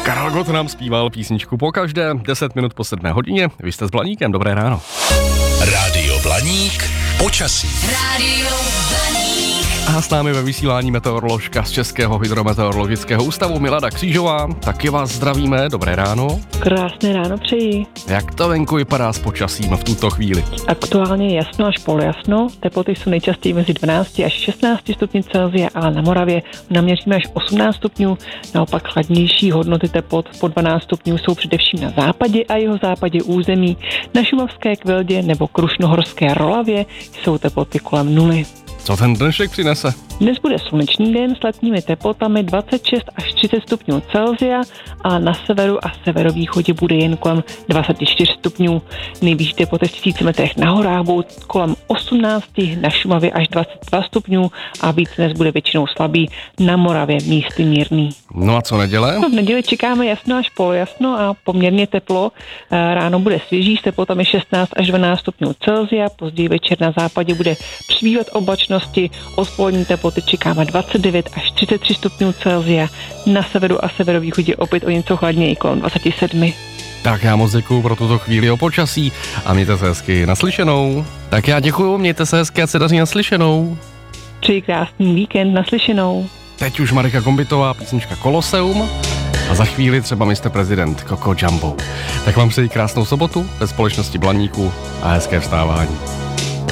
Karel Gott nám zpíval písničku po každé, 10 minut po 7 hodině. Vy jste s Blaníkem, dobré ráno. Rádio Blaník, počasí. Rádio Blaník. A s námi ve vysílání meteoroložka z Českého hydrometeorologického ústavu Milada Křížová. Taky vás zdravíme, dobré ráno. Krásné ráno přeji. Jak to venku vypadá s počasím v tuto chvíli? Aktuálně jasno až polojasno, teploty jsou nejčastěji mezi 12 až 16 stupni Celsia, ale na Moravě naměříme až 18 stupňů. Naopak chladnější hodnoty teplot po 12 stupňů jsou především na západě a jeho západě území. Na Šumavské Kvildě nebo Krušnohorské Rolavě jsou teploty kolem 0. Co ten dnešek přinese? Dnes bude slunečný den s letními teplotami 26 až 30 stupňů Celsia a na severu a severovýchodě bude jen kolem 24 stupňů. Nejvyšší teploty v 1000 metrech na horách budou kolem 18, na Šumavě až 22 stupňů a víc dnes bude většinou slabý, na Moravě místy mírný. No a co neděle? V neděli čekáme jasno až polojasno a poměrně teplo. Ráno bude svěží s teplotami 16 až 12 stupňů Celsia, později večer na západě bude přibývat oblačnosti, odpolední teploty čekáme 29 až 33 stupňů Celsia, na severu a severovýchodě opět o něco chladněji kolem 27. Tak já moc děkuju pro tuto chvíli o počasí a mějte se hezky, naslyšenou. Tak já děkuju, mějte se hezky a se daří naslyšenou. Přeji krásný víkend, naslyšenou. Teď už Marika Gombitová, písnička Koloseum a za chvíli třeba Mr. Prezident Coco Jumbo. Tak vám přeji krásnou sobotu ve společnosti Blaníku a hezké vstávání.